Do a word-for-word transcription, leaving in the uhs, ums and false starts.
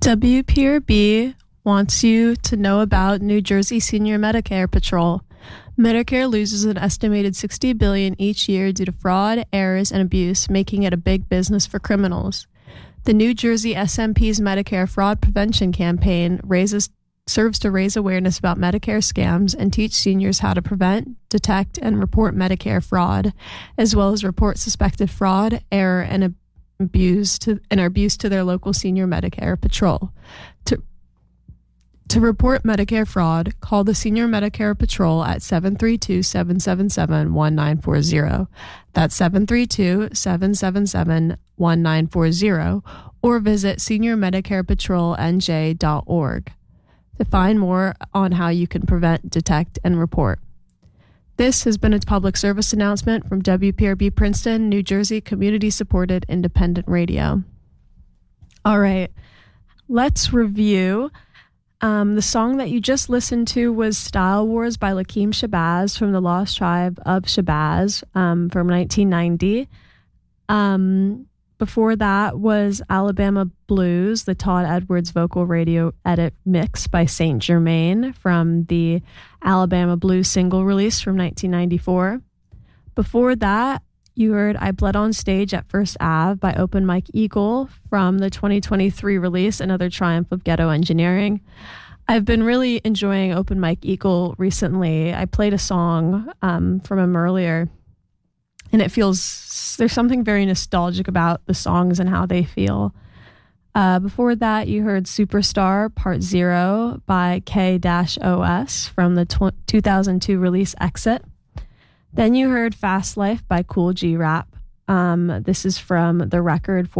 W P R B wants you to know about New Jersey Senior Medicare Patrol. Medicare loses an estimated sixty billion dollars each year due to fraud, errors, and abuse, making it a big business for criminals. The New Jersey S M P's Medicare Fraud Prevention Campaign raises serves to raise awareness about Medicare scams and teach seniors how to prevent, detect, and report Medicare fraud, as well as report suspected fraud, error, and abuse to and abuse to their local senior Medicare patrol. To to report Medicare fraud, call the Senior Medicare Patrol at seven three two, seven seven seven, one nine four zero. That's seven three two, seven seven seven, one nine four zero, or visit senior medicare patrol n j dot org to find more on how you can prevent, detect, and report. This has been a public service announcement from W P R B Princeton, New Jersey community-supported independent radio. All right, let's review. Um, the song that you just listened to was Style Wars by Lakeem Shabazz from the Lost Tribe of Shabazz um, from nineteen ninety. Um, before that was Alabama Blues, the Todd Edwards vocal radio edit mix by Saint Germain from the Alabama Blues single release from nineteen ninety-four. Before that, you heard I Bled on Stage at First Ave by Open Mike Eagle from the twenty twenty-three release, Another Triumph of Ghetto Engineering. I've been really enjoying Open Mike Eagle recently. I played a song um, from him earlier, and it feels, there's something very nostalgic about the songs and how they feel. Uh, before that, you heard Superstar Part Zero by K O S from the tw- two thousand two release Exit. Then you heard Fast Life by Cool G Rap. Um, this is from the record